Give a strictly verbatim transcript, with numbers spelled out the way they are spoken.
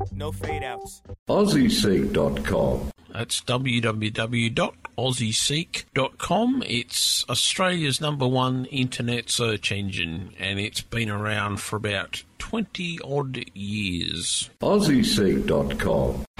No fade outs. Aussie Seek dot com. That's w w w dot aussie seek dot com. It's Australia's number one internet search engine, and it's been around for about twenty odd years. Aussie Seek dot com.